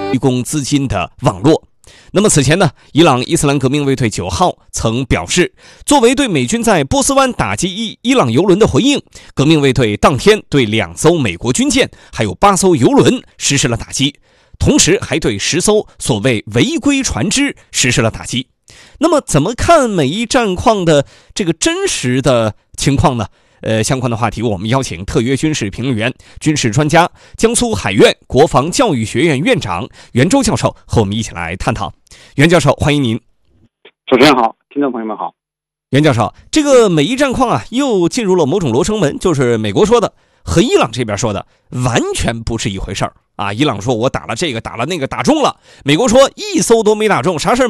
提供资金的网络。那么此前呢，伊朗伊斯兰革命卫队9号曾表示，作为对美军在波斯湾打击伊朗油轮的回应，革命卫队当天对2艘美国军舰还有8艘油轮实施了打击，同时还对10艘所谓违规船只实施了打击。那么怎么看美伊战况的这个真实的情况呢？相关的话题我们邀请特约军事评论员、军事专家、江苏海院国防教育学院院长袁周教授和我们一起来探讨。袁教授，欢迎您。 主持人好，听众朋友们好。 袁教授，这个美伊战况啊，又进入了某种罗生门，就是美国说的和伊朗这边说的完全不是一回事儿啊。伊朗说我打了这个打了那个打中了，美国说一艘都没打中，啥事儿